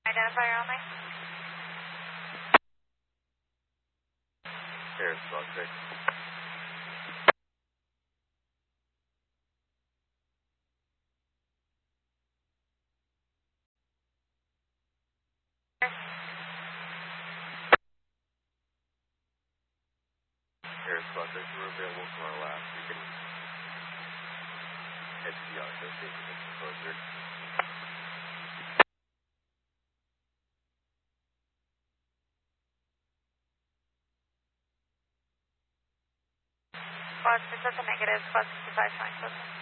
Identifier only. Here's Squad 6. Here's Squad 6. We're available from our last. You can head to the auto station that's closer. Squad 6, that's a negative. Squad 65, fine, close.